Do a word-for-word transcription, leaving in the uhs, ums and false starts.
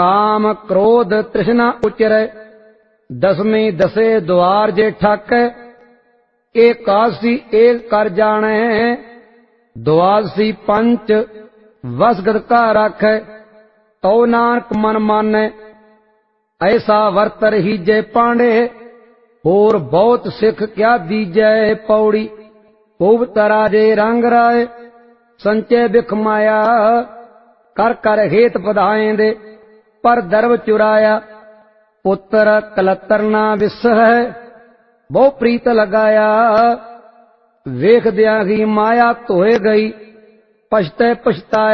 काम क्रोध तृष्णा उचरै, दसवीं दसे द्वार जे ठाकै। एकासी एक कर जाने, द्वादसी पंच वसगत का राखै। तो नानक मन मानै, ऐसा वर्त रहीजै पांडे। होर बहुत सिख क्या दीजै पौड़ी। खूब तराजे रंग राय, संचय बिख माया। कर कर हेत पधाएं दे, पर दरब चुराया। पुत्र कलतर ना विस है, बहु प्रीत लगाया। वेख दिया ही माया धोए गई, पछतै पछताया।